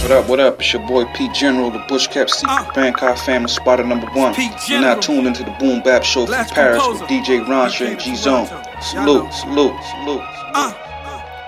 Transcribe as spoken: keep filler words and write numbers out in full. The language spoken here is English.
What up, what up? It's your boy P General, the Bushcap Secret uh, Bangkok family spotter number one. You're now tuned into the Boom Bap Show from Paris with D J Rancher and G-Zone. Salute, salute, salute, salute. Uh.